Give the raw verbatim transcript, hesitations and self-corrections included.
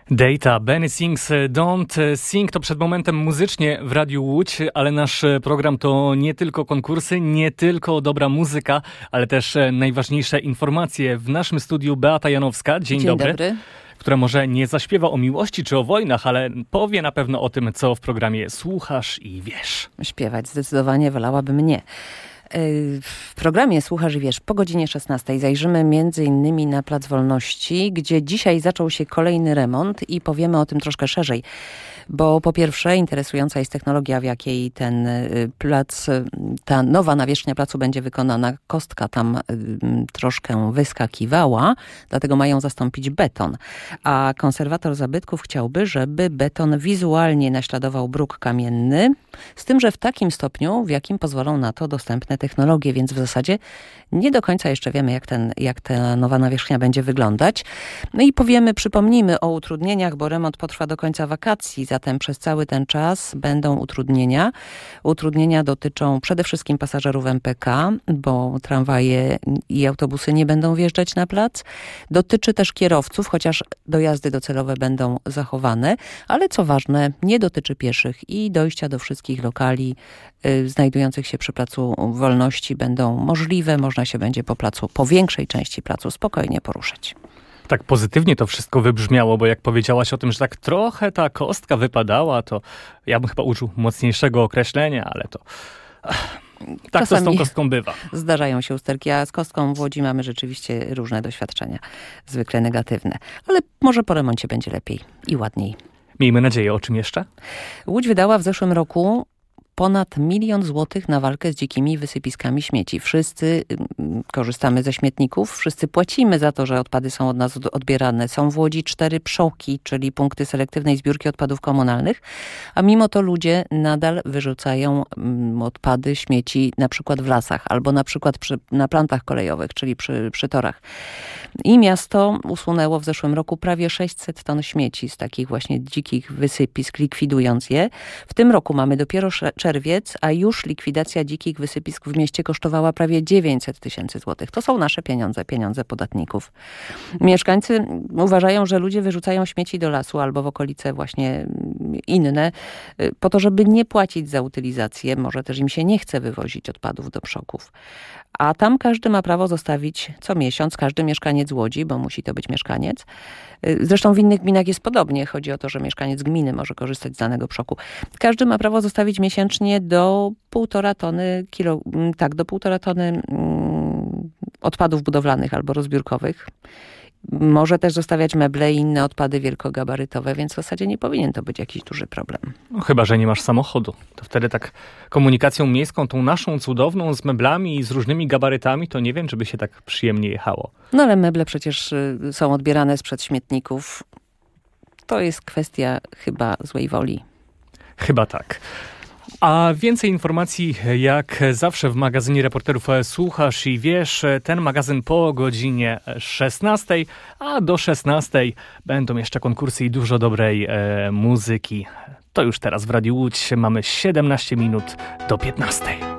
Data, Benny Sings Don't Sing to przed momentem muzycznie w Radiu Łódź, ale nasz program to nie tylko konkursy, nie tylko dobra muzyka, ale też najważniejsze informacje. W naszym studiu Beata Janowska. Dzień, Dzień dobry. dobry. Która może nie zaśpiewa o miłości czy o wojnach, ale powie na pewno o tym, co w programie słuchasz i wiesz. Śpiewać zdecydowanie wolałabym nie. W programie Słuchasz i Wiesz po godzinie szesnastej zajrzymy między innymi na Plac Wolności, gdzie dzisiaj zaczął się kolejny remont i powiemy o tym troszkę szerzej. Bo po pierwsze interesująca jest technologia, w jakiej ten plac, ta nowa nawierzchnia placu będzie wykonana. Kostka tam y, troszkę wyskakiwała, dlatego mają zastąpić beton. A konserwator zabytków chciałby, żeby beton wizualnie naśladował bruk kamienny, z tym, że w takim stopniu, w jakim pozwolą na to dostępne technologie, więc w zasadzie nie do końca jeszcze wiemy, jak, ten, jak ta nowa nawierzchnia będzie wyglądać. No i powiemy, przypomnijmy o utrudnieniach, bo remont potrwa do końca wakacji, zatem przez cały ten czas będą utrudnienia. Utrudnienia dotyczą przede wszystkim pasażerów M P K, bo tramwaje i autobusy nie będą wjeżdżać na plac. Dotyczy też kierowców, chociaż dojazdy docelowe będą zachowane, ale co ważne, nie dotyczy pieszych i dojścia do wszystkich lokali y, znajdujących się przy Placu Wolności będą możliwe. Można się będzie po placu, po większej części placu spokojnie poruszać. Tak pozytywnie to wszystko wybrzmiało, bo jak powiedziałaś o tym, że tak trochę ta kostka wypadała, to ja bym chyba użył mocniejszego określenia, ale to... Ach, tak to z tą kostką bywa. Zdarzają się usterki, a z kostką w Łodzi mamy rzeczywiście różne doświadczenia, zwykle negatywne. Ale może po remoncie będzie lepiej i ładniej. Miejmy nadzieję. O czym jeszcze? Łódź wydała w zeszłym roku ponad milion złotych na walkę z dzikimi wysypiskami śmieci. Wszyscy y, korzystamy ze śmietników, wszyscy płacimy za to, że odpady są od nas odbierane. Są w Łodzi cztery przoki, czyli punkty selektywnej zbiórki odpadów komunalnych, a mimo to ludzie nadal wyrzucają y, odpady, śmieci na przykład w lasach albo na przykład przy, na plantach kolejowych, czyli przy, przy torach. I miasto usunęło w zeszłym roku prawie sześćset ton śmieci z takich właśnie dzikich wysypisk, likwidując je. W tym roku mamy dopiero czerwiec, a już likwidacja dzikich wysypisk w mieście kosztowała prawie dziewięćset tysięcy złotych. To są nasze pieniądze, pieniądze podatników. Mieszkańcy uważają, że ludzie wyrzucają śmieci do lasu albo w okolice właśnie inne, po to, żeby nie płacić za utylizację. Może też im się nie chce wywozić odpadów do przoków. A tam każdy ma prawo zostawić co miesiąc, każdy mieszkaniec Łodzi, bo musi to być mieszkaniec. Zresztą w innych gminach jest podobnie. Chodzi o to, że mieszkaniec gminy może korzystać z danego przoku. Każdy ma prawo zostawić miesięcznie do półtora tony, kilo, tak, do półtora tony mm, odpadów budowlanych albo rozbiórkowych. Może też zostawiać meble i inne odpady wielkogabarytowe, więc w zasadzie nie powinien to być jakiś duży problem. No, chyba że nie masz samochodu. To wtedy tak komunikacją miejską, tą naszą cudowną, z meblami i z różnymi gabarytami, to nie wiem, czy by się tak przyjemnie jechało. No ale meble przecież są odbierane sprzed śmietników. To jest kwestia chyba złej woli. Chyba tak. A więcej informacji jak zawsze w magazynie Reporterów Słuchasz i Wiesz. Ten magazyn po godzinie szesnastej, a do szesnastej będą jeszcze konkursy i dużo dobrej e, muzyki. To już teraz w Radiu Łódź mamy siedemnaście minut do piętnastej.